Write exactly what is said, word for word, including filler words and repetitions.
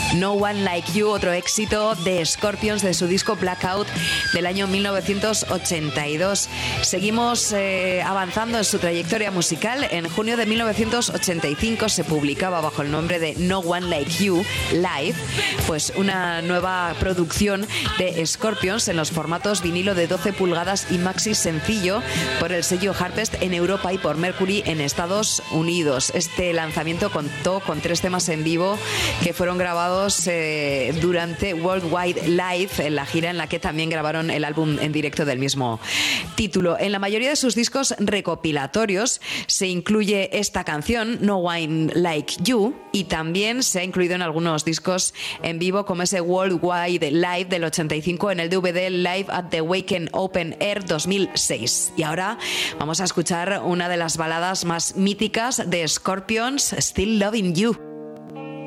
No One Like You, otro éxito de Scorpions de su disco Blackout del año mil novecientos ochenta y dos. Seguimos eh, avanzando en su trayectoria musical. En junio de mil novecientos ochenta y cinco se publicaba bajo el nombre de No One Like You Live, pues una nueva producción de Scorpions en los formatos vinilo de doce pulgadas y maxi sencillo por el sello Harvest en Europa y por Mercury en Estados Unidos. Este lanzamiento contó con tres temas en vivo que fueron grabados eh, durante Worldwide Live, en la gira en la que también grabaron el álbum en directo del mismo título. En la mayoría de sus discos recopilatorios se incluye esta canción, No One Like You, y también se ha incluido en algunos discos en vivo como ese Worldwide Live del ochenta y cinco en el D V D Live at the Wacken Open Air dos mil seis. Y ahora vamos a escuchar una de las baladas más míticas de Scorpions, Still Loving You.